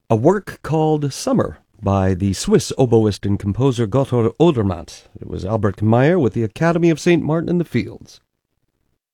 a work called Summer by the Swiss oboist and composer Gotthard Odermatt. It was Albert Meyer with the Academy of St. Martin in the Fields.